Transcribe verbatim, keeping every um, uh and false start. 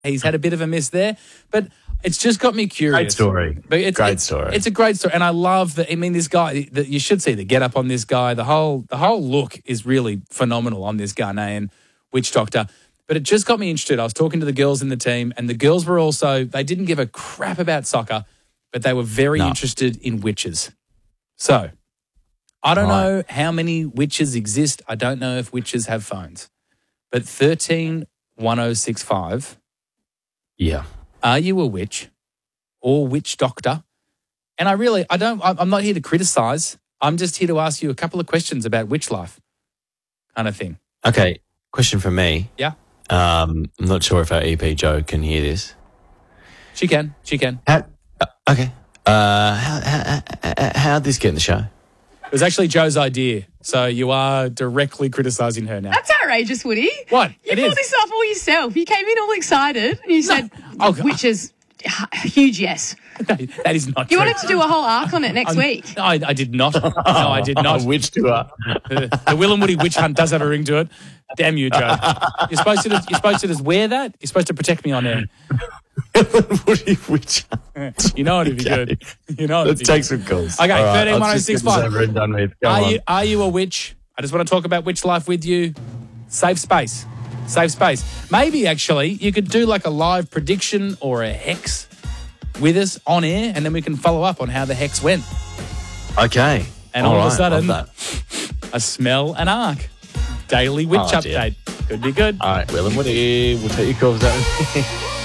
He's had a bit of a miss there, but it's just got me curious. Great story. But it's, great it's, story. It's a great story, and I love that. I mean, this guy. The, you should see the get up on this guy. The whole the whole look is really phenomenal on this Ghanaian witch doctor. But it just got me interested. I was talking to the girls in the team, and the girls were also. They didn't give a crap about soccer, but they were very no. interested in witches. So, I don't right. know how many witches exist. I don't know if witches have phones, but thirteen one oh six five. Yeah. Are you a witch or witch doctor? And I really, I don't, I'm not here to criticize. I'm just here to ask you a couple of questions about witch life kind of thing. Okay. Question for me. Yeah. Um, I'm not sure if our E P Joe can hear this. She can. She can. How, uh, okay. Uh, how, how, how, how'd this get in the show? It was actually Joe's idea. So you are directly criticizing her now. That's outrageous, Woody. What? You It pulled is. this off all yourself. You came in all excited and you said, Oh, witches, huge yes. That is not You true. wanted to do a whole arc on it next I'm- week. No, I, I did not. No, I did not. Witch tour. the, the Will and Woody witch hunt does have a ring to it. Damn you, Joe. You're supposed to just, you're supposed to just wear that. You're supposed to protect me on air. Woody witch hunt. You know it'd be Okay. good. You know it'd Let's be take good. some calls. Okay, All right, thirteen one oh let's six just get five. this over and done with. Come Are on. you are you a witch? I just want to talk about witch life with you. Safe space. Safe space. Maybe actually you could do like a live prediction or a hex with us on air, and then we can follow up on how the hex went. Okay. And all, all of a right, sudden, love that. a smell and arc. Daily witch Oh, dear. update. Could be good. All right, Will and Woody, we'll take your calls out.